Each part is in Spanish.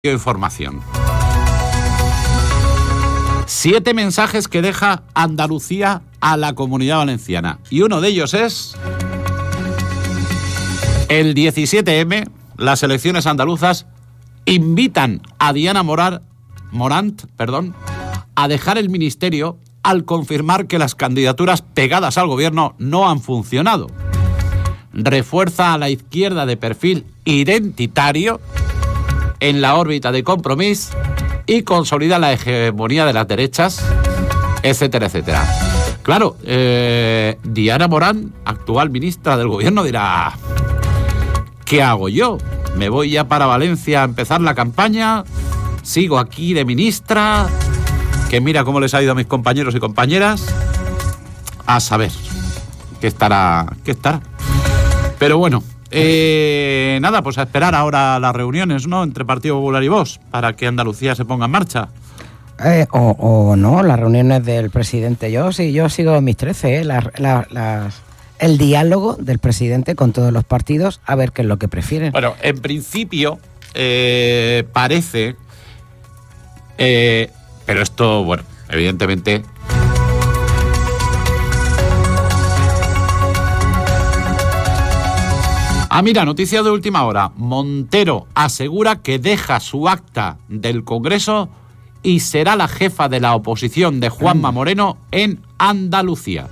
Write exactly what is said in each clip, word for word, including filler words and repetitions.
Información. Siete mensajes que deja Andalucía a la Comunidad Valenciana. Y uno de ellos es el diecisiete eme, las elecciones andaluzas invitan a Diana Morar, Morant, perdón, a dejar el ministerio al confirmar que las candidaturas pegadas al gobierno no han funcionado. Refuerza a la izquierda de perfil identitario en la órbita de Compromís y consolida la hegemonía de las derechas, etcétera, etcétera. Claro, eh, Diana Morant, actual ministra del gobierno, dirá: ¿qué hago yo? ¿Me voy ya para Valencia a empezar la campaña? ¿Sigo aquí de ministra? Que mira cómo les ha ido a mis compañeros y compañeras. A saber qué estará, qué estará. Pero bueno, eh, nada, pues a esperar ahora las reuniones, ¿no?, entre Partido Popular y Vox, para que Andalucía se ponga en marcha. Eh, o, o no, las reuniones del presidente. Yo sí, yo sigo mis trece, ¿eh? Las, las, las, el diálogo del presidente con todos los partidos, a ver qué es lo que prefieren. Bueno, en principio eh, parece, eh, pero esto, bueno, evidentemente... Ah, mira, noticia de última hora. Montero asegura que deja su acta del Congreso y será la jefa de la oposición de Juanma Moreno en Andalucía.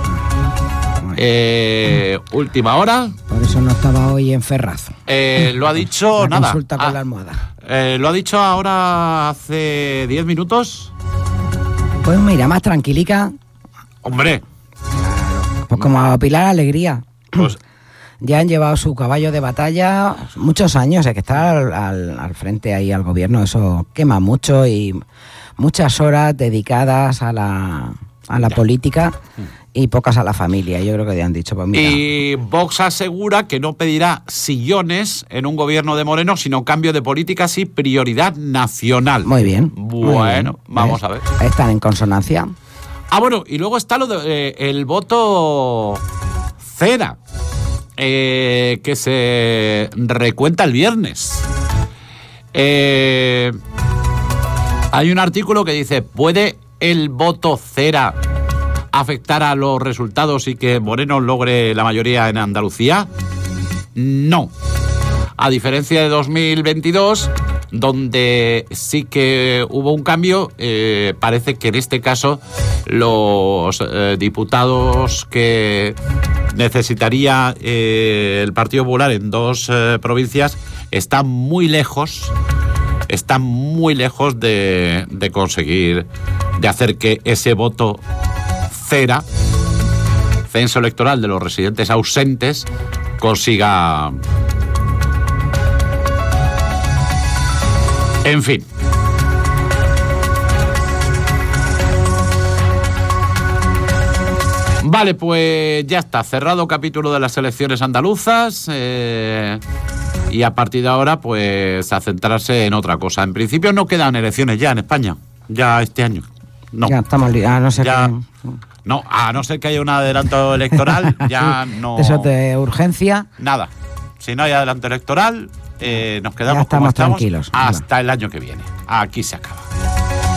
Eh, última hora. Por eso no estaba hoy en Ferraz. Eh, lo ha dicho, la nada. Consulta con ah, la almohada. Eh, lo ha dicho ahora hace diez minutos. Pues mira, más tranquilica. Hombre. Claro. Pues como a Pilar Alegría. Pues... Ya han llevado su caballo de batalla muchos años, hay que estar al, al, al frente ahí al gobierno, eso quema mucho y muchas horas dedicadas a la, a la política y pocas a la familia. Yo creo que ya han dicho, pues mira. Y Vox asegura que no pedirá sillones en un gobierno de Moreno, sino cambio de políticas y prioridad nacional. Muy bien. Bueno, muy bien. Vamos ¿Ves? a ver. Están en consonancia. Ah, bueno, y luego está lo de, eh, el voto cera. Eh, que se recuenta el viernes. Eh, hay un artículo que dice: ¿puede el voto cera afectar a los resultados y que Moreno logre la mayoría en Andalucía? No. A diferencia de dos mil veintidós, donde sí que hubo un cambio, eh, parece que en este caso los eh, diputados que necesitaría eh, el Partido Popular en dos eh, provincias están muy lejos, están muy lejos de, de conseguir, de hacer que ese voto cera, censo electoral de los residentes ausentes, consiga... En fin. Vale, pues ya está, cerrado capítulo de las elecciones andaluzas, eh, y a partir de ahora pues a centrarse en otra cosa. En principio no quedan elecciones ya en España, ya este año. No. Ya estamos liados, no sé ya, qué... No, a no ser que haya un adelanto electoral, ya no... Eso de urgencia. Nada, si no hay adelanto electoral, eh, nos quedamos ya estamos como estamos tranquilos. hasta el año que viene. Aquí se acaba.